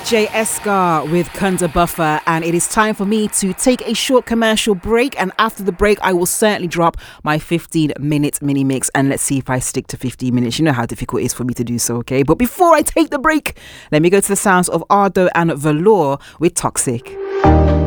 DJ Escar with Kunda Buffer, and it is time for me to take a short commercial break, and after the break I will certainly drop my 15-minute mini mix, and let's see if I stick to 15 minutes. You know how difficult it is for me to do so, okay? But before I take the break, let me go to the sounds of Ardo and Velour with Toxic.